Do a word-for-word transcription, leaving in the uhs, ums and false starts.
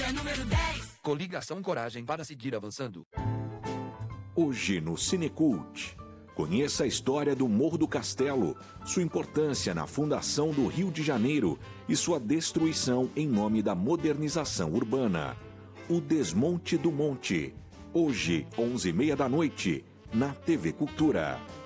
dia número dez. Coligação Coragem para seguir avançando. Hoje no Cinecult, conheça a história do Morro do Castelo, sua importância na fundação do Rio de Janeiro e sua destruição em nome da modernização urbana. O Desmonte do Monte, hoje, onze e meia da noite, na T V Cultura.